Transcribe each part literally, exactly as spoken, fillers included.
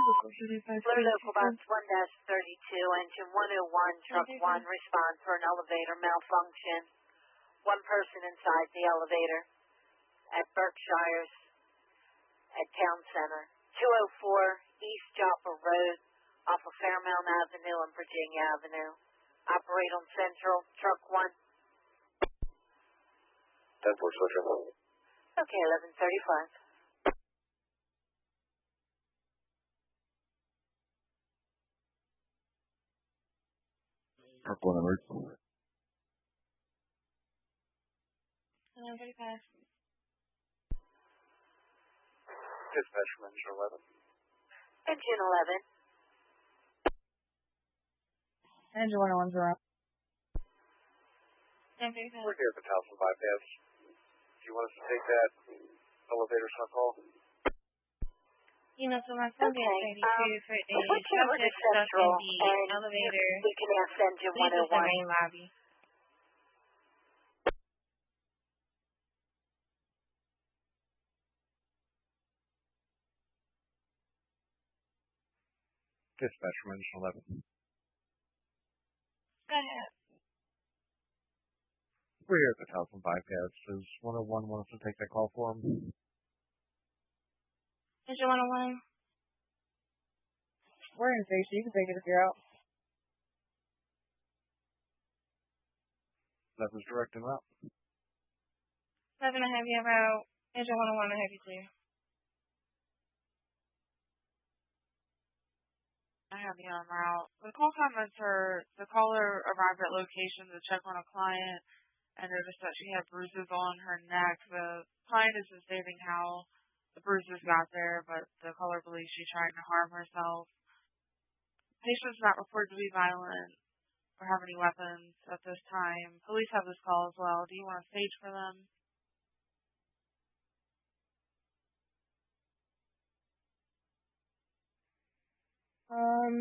Blue Local Box one dash thirty-two, engine one oh one, truck one, respond for an elevator malfunction. One person inside the elevator at Berkshire's at Town Center. two oh four East Joppa Road off of Fairmount Avenue and Virginia Avenue. Operate on Central, truck one. ten four, switcher. Okay, eleven thirty-five. Truck one alert. eleven thirty-five. Dispatch from engine eleven. Engine eleven. Engine one oh one's around. ten thirty-five. We're here at the Towson bypass. Do you want us to take that elevator truck call? Email to my phone Okay, thirty-two um, for a switch over to subject stuck Central in the and elevator. we can ask engine Please one oh use the one. main lobby. Dispatch from engine eleven. Go ahead. We're here at the Towson bypass. Does one oh one want us to take that call for him? Engine one oh one. We're in safety. You can take it if you're out. That was direct him out. Seven, I have you out. Engine one oh one, I have you clear. I have you on route. The call comments are the caller arrived at location to check on a client and noticed that she had bruises on her neck. The client isn't stating how the bruises got there, but the caller believes she's trying to harm herself. Patient's not reported to be violent or have any weapons at this time. Police have this call as well. Do you want to stage for them? Um,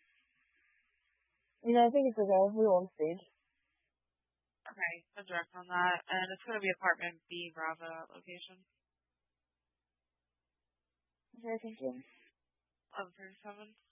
you know, I think it's okay. We won't stage. Okay, I'm direct on that. And it's going to be apartment B, Bravo location. Okay, thank you. eleven thirty-seven.